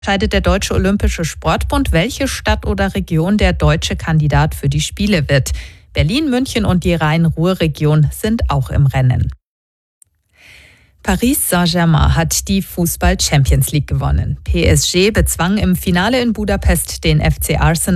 Entscheidet der Deutsche Olympische Sportbund, welche Stadt oder Region der deutsche Kandidat für die Spiele wird. Berlin, München und die Rhein-Ruhr-Region sind auch im Rennen. Paris Saint-Germain hat die Fußball-Champions League gewonnen. PSG bezwang im Finale in Budapest den FC Arsenal